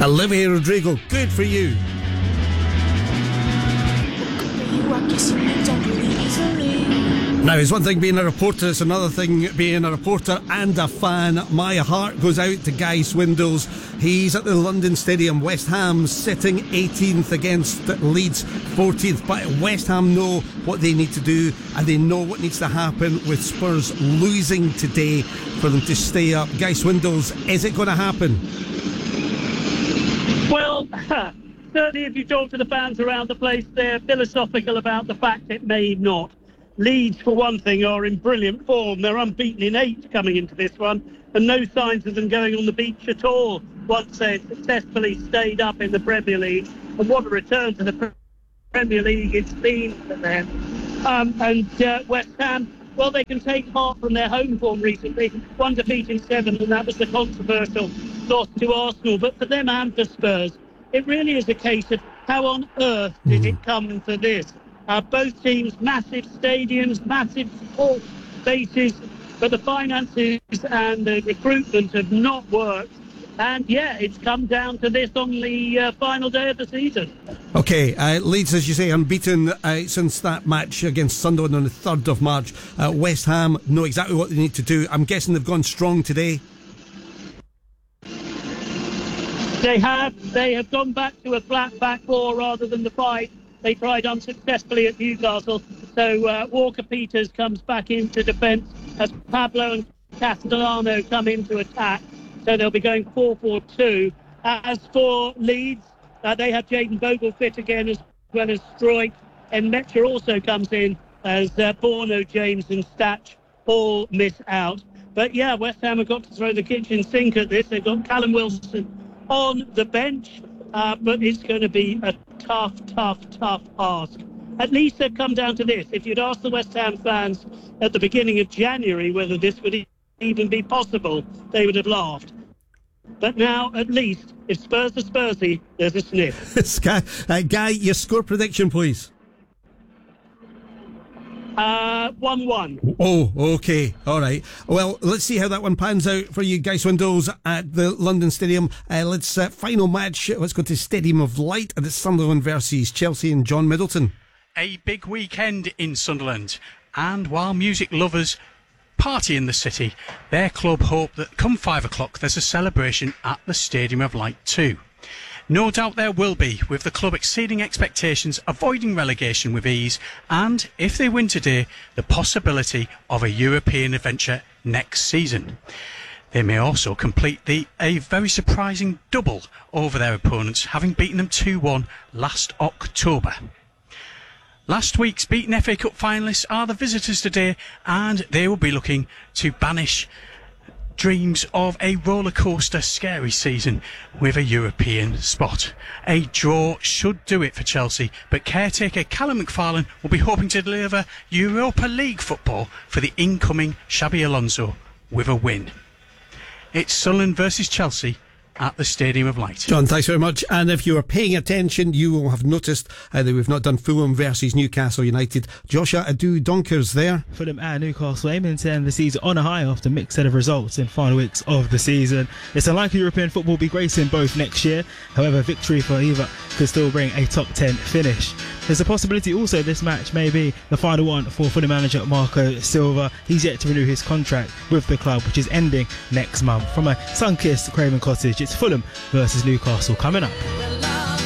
Olivia Rodrigo, good for you. Now, it's one thing being a reporter, it's another thing being a reporter and a fan. My heart goes out to Guy Swindells. He's at the London Stadium. West Ham sitting 18th against Leeds 14th. But West Ham know what they need to do, and they know what needs to happen with Spurs losing today for them to stay up. Guy Swindells, is it going to happen? Well, certainly if you talk to the fans around the place, they're philosophical about the fact it may not. Leeds, for one thing, are in brilliant form. They're unbeaten in 8 coming into this one, and no signs of them going on the beach at all once they successfully stayed up in the Premier League. And what a return to the Premier League it's been for them. West Ham, well, they can take heart from their home form recently. 1 defeat in 7, and that was the controversial loss to Arsenal. But for them and for Spurs, it really is a case of how on earth did it come to this? Both teams, massive stadiums, massive support bases, but the finances and the recruitment have not worked. And yeah, it's come down to this on the final day of the season. Okay, Leeds, as you say, unbeaten since that match against Sunderland on the 3rd of March. West Ham know exactly what they need to do. I'm guessing they've gone strong today. They have gone back to a flat back four rather than the 5 they tried unsuccessfully at Newcastle. So Walker-Peters comes back into defence as Pablo and Castellano come into attack. So they'll be going 4-4-2. As for Leeds, they have Jayden Bogle fit again, as well as Stroik. And Metcher also comes in as Bourno, James and Statch all miss out. But yeah, West Ham have got to throw the kitchen sink at this. They've got Callum Wilson on the bench, but it's going to be a tough ask. At least they've come down to this. If you'd asked the West Ham fans at the beginning of January whether this would even be possible, they would have laughed. But now, at least, if Spurs are Spursy, there's a sniff. Guy, your score prediction, please. 1-1. Oh, okay. All right. Well, let's see how that one pans out for you, Guy Swindells, at the London Stadium. Let's final match. Let's go to Stadium of Light, and it's Sunderland versus Chelsea and John Middleton. A big weekend in Sunderland, and while music lovers party in the city, their club hope that come 5 o'clock there's a celebration at the Stadium of Light too. No doubt there will be, with the club exceeding expectations, avoiding relegation with ease, and, if they win today, the possibility of a European adventure next season. They may also complete a very surprising double over their opponents, having beaten them 2-1 last October. Last week's beaten FA Cup finalists are the visitors today, and they will be looking to banish dreams of a rollercoaster scary season with a European spot. A draw should do it for Chelsea, but caretaker Callum McFarlane will be hoping to deliver Europa League football for the incoming Xabi Alonso with a win. It's Sunderland versus Chelsea at the Stadium of Light. John, thanks very much. And if you are paying attention, you will have noticed that we've not done Fulham versus Newcastle United. Joshua Adu-Donkers there. Fulham and Newcastle aiming to end the season on a high after mixed set of results in final weeks of the season. It's unlikely European football will be gracing both next year. However, victory for either could still bring a top 10 finish. There's a possibility also this match may be the final one for Fulham manager Marco Silva. He's yet to renew his contract with the club, which is ending next month. From a sun-kissed Craven Cottage, it's Fulham versus Newcastle coming up.